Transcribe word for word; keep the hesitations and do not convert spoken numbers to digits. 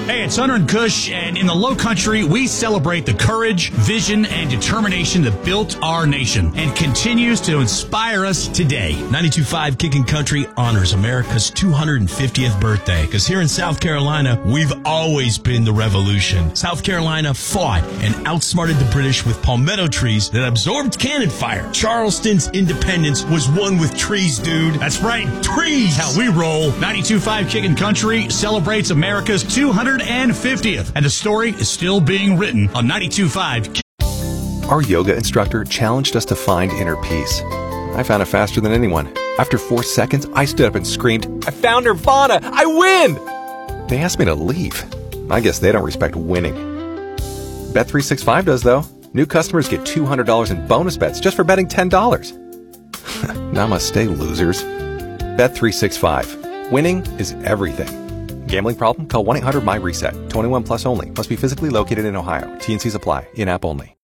Hey, it's Hunter and Kush, and in the Low Country, we celebrate the courage, vision, and determination that built our nation and continues to inspire us today. ninety-two point five Kickin' Country honors America's two hundred fiftieth birthday, because here in South Carolina, we've always been the revolution. South Carolina fought and outsmarted the British with palmetto trees that absorbed cannon fire. Charleston's independence was won with trees, dude. That's right. Trees! How we roll. ninety-two point five Kickin' Country celebrates America's two hundred fiftieth, and the story is still being written on ninety-two point five. Our yoga instructor challenged us to find inner peace. I found it faster than anyone. After four seconds, I stood up and screamed, "I found Nirvana! I win!" They asked me to leave. I guess they don't respect winning. Bet three sixty-five does, though. New customers get two hundred dollars in bonus bets just for betting ten dollars. Namaste, losers. Bet three sixty-five. Winning is everything. Gambling problem? Call one eight hundred M Y RESET. twenty-one plus only. Must be physically located in Ohio. T and Cs apply. In-app only.